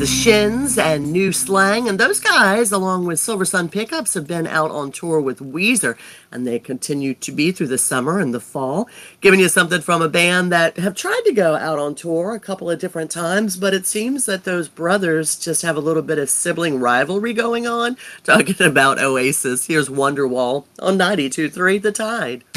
The Shins and New Slang, and those guys, along with Silver Sun Pickups, have been out on tour with Weezer, and they continue to be through the summer and the fall, giving you something from a band that have tried to go out on tour a couple of different times, but it seems that those brothers just have a little bit of sibling rivalry going on. Talking about Oasis, here's Wonderwall on 92.3 The Tide.